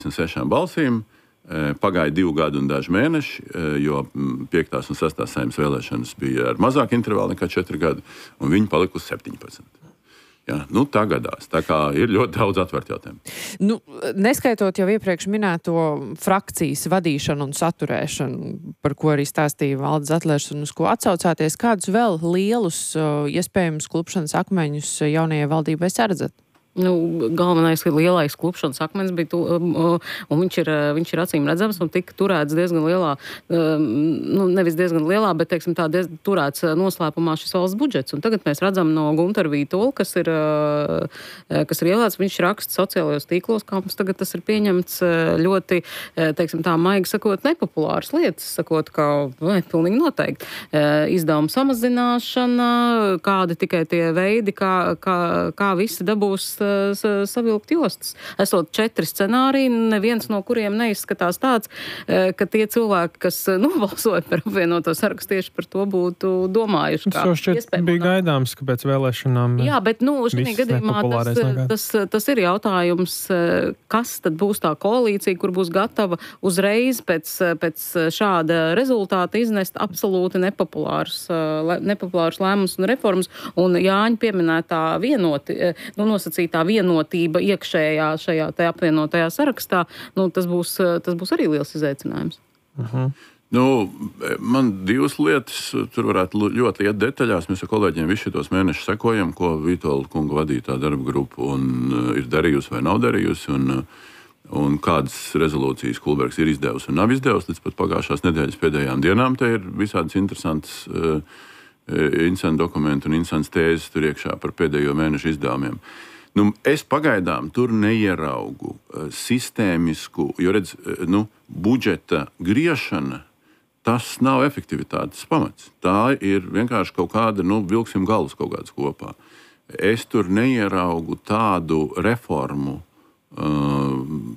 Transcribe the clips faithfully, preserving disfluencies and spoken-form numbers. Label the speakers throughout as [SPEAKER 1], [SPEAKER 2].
[SPEAKER 1] sešām balsīm. Pagāja divu gadu un daži mēneši, jo piektās un sestās saeimas vēlēšanas bija ar mazāku intervālu nekā četri gadi, un viņi palika uz septiņpadsmit. Ja, nu, tā gadās. Tā kā ir ļoti daudz atvērtu jautājumu.
[SPEAKER 2] Nu, neskaitot jau iepriekš minēto frakcijas vadīšanu un saturēšanu, par ko arī stāstīja Valdis Zatlers un uz ko atsaucāties, kādus vēl lielus iespējams klupšanas akmeņus jaunajai valdībai saredzat?
[SPEAKER 3] Nu, galvenais ir lielais klupšanas akmens, bija tu, un viņš ir, viņš ir acīm redzams un tika turēts diezgan lielā, nu, nevis diezgan lielā, bet, teiksim, tā diez, turēts noslēpumā šis valsts budžets. Un tagad mēs redzam no Guntara Vītola, kas ir, kas ir ielēts, viņš raksta sociālajos tīklos, kā mums tagad tas ir pieņemts ļoti, teiksim, tā maigi sakot, nepopulāras lietas, sakot, ka, vai, pilnīgi noteikti, izdevuma samazināšana, kādi tikai tie veidi, kā, kā, kā visi dabūs savilkt jostas. Esot četri scenāriji, neviens no kuriem neizskatās tāds, ka tie cilvēki, kas nobalsoja par apvienoto sarakstu, tieši par to būtu domājuši.
[SPEAKER 4] Tas jau šķiet bija gaidāms, ka pēc vēlēšanām
[SPEAKER 3] jā, bet, nu, šī gadījumā tas, tas, tas ir jautājums, kas tad būs tā koalīcija, kur būs gatava uzreiz pēc, pēc šāda rezultāta iznest absolūti nepopulārus, nepopulārus lēmumus un reformas, un Jāņa pieminētā vienoti, nu, nosacīt tā vienotība iekšējā šajā te apvienotajā sarakstā, nu, tas būs, tas būs arī liels izaicinājums.
[SPEAKER 1] Uh-huh. Nu, man divas lietas, tur varētu ļoti iet detaļās. Mēs ar kolēģiem visu šitos mēnešus sekojam, ko Vītola kunga vadītā darba grupa un ir darījusi vai nav darījusi, un, un kādas rezolūcijas Kulbergs ir izdevusi un nav izdevusi līdz pat pagājušās nedēļas pēdējām dienām. Te ir visādas interesantas uh, interesanti dokumenti un interesantas tēzes tur iekšā par pēdējo mēnešu izdevumiem. Nu, es pagaidām tur neieraugu uh, sistēmisku, jo redz, uh, nu, budžeta griešana, tas nav efektivitātes pamats. Tā ir vienkārši kaut kāda, nu, vilksim galvas kaut kādas kopā. Es tur neieraugu tādu reformu uh,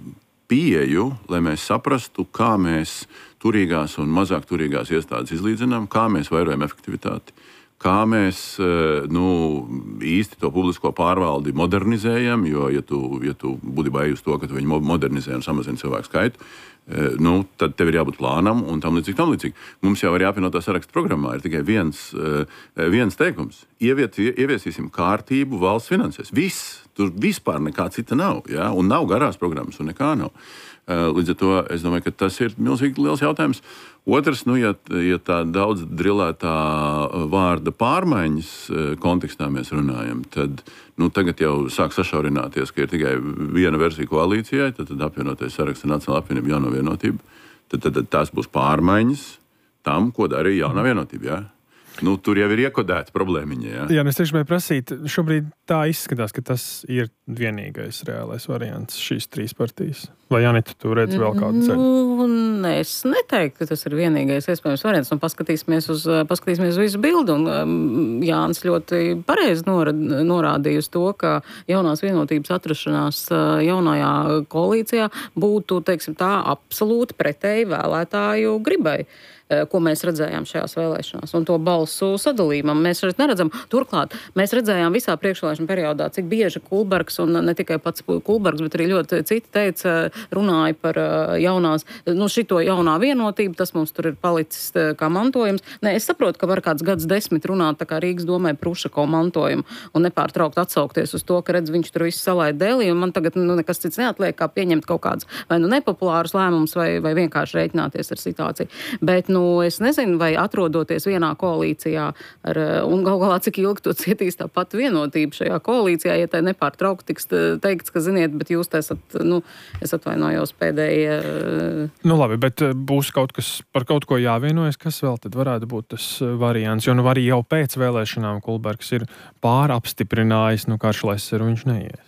[SPEAKER 1] pieeju, lai mēs saprastu, kā mēs turīgās un mazāk turīgās iestādes izlīdzinām, kā mēs vairojam efektivitāti, kā mēs nu, īsti to publisko pārvaldi modernizējam, jo, ja tu, ja tu būdi baigi uz to, ka tu viņu modernizē un samazina cilvēku skaitu, nu, tad tev ir jābūt plānam un tam līdzīgi, tam līdzīgi. Mums jau arī apvienotā saraksta programmā ir tikai viens, viens teikums. Ieviet, ieviesīsim kārtību valsts finansēs. Viss. Tur vispār nekā cita nav, ja? Un nav garās programmas un nekā nav. Līdz ar to es domāju, ka tas ir milzīgi liels jautājums. Otrs, nu, ja, ja tā daudz drilētā vārda pārmaiņas kontekstā mēs runājam, tad nu, tagad jau sāk sašaurināties, ka ir tikai viena versija koalīcijai, tad, tad apvienotais saraksts ar Nacionālo apvienību jauno vienotību. Tad, tad, tad tās būs pārmaiņas tam, ko darīja jaunā vienotība, jā. Nu, tur jau ir iekodēta problēmiņa, jā.
[SPEAKER 4] Jā, es tieši gribēju prasīt, šobrīd tā izskatās, ka tas ir vienīgais reālais variants šīs trīs partijas. Vai, Janita, tu redz vēl kādu ceļu?
[SPEAKER 3] Nu, es neteiktu, ka tas ir vienīgais iespējams variants. Un paskatīsimies uz, paskatīsimies uz visu bildu. Un um, Jānis ļoti pareizi norad, norādīja uz to, ka jaunās vienotības atrašanās jaunajā koalīcijā būtu, teiksim tā, absolūti pretēji vēlētāju gribai, ko mēs redzējām šajās vēlēšanās, un to balsu sadalījumam. Mēs šeit neredzam. Turklāt, mēs redzējām visā priekšvēlēšana periodā, cik bieži Kulbergs, un ne tikai pats Kulbergs, bet arī ļoti citi teica, runāja par jaunās, nu šito jaunā vienotību, tas mums tur ir palicis kā mantojums. Nē, es saprotu, ka var kāds gads desmit runāt tā kā Rīgas domē Prušako mantojumu un nepārtraukt atsaukties uz to, ka redz, viņš tur visu salaid dēlī, un man tagad nu, nekas cits neatliek, kā pieņemt kaut kādus vai nu nepopulārus lēmumus, vai, vai vienkārši rēķināties ar situāciju. Bet, nu, es nezinu, vai atrodoties vienā koalīcijā ar, un gal galā cik ilgi to cietīs tā pati vienotība šajā koalīcijā, ja tai nepārtraukt tiks teikts, ka ziniet, bet jūs te esat, nu, es atvainojos pēdējie.
[SPEAKER 4] Nu labi, bet būs kaut kas, par kaut ko jāvienojas, kas vēl tad varētu būt tas variants, jo nu arī jau pēc vēlēšanām Kulbergs ir pārapstiprinājis, nu kā Šleseru viņš neies.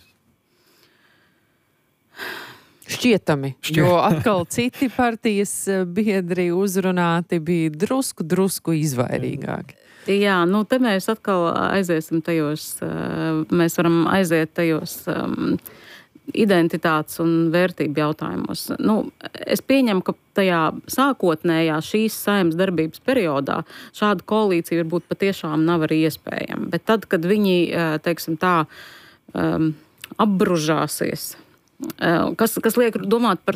[SPEAKER 2] Šķietami, Šķiet. Jo atkal citi partijas biedri uzrunāti bija drusku, drusku izvairīgāki.
[SPEAKER 3] Jā, nu te mēs atkal aiziesim tajos, mēs varam aiziet tajos um, identitātes un vērtību jautājumos. Nu, es pieņemu, ka tajā sākotnējā šīs saeimas darbības periodā šāda koalīcija varbūt patiešām nav arī iespējama. Bet tad, kad viņi, teiksim tā, um, apbružāsies kas, kas liek domāt par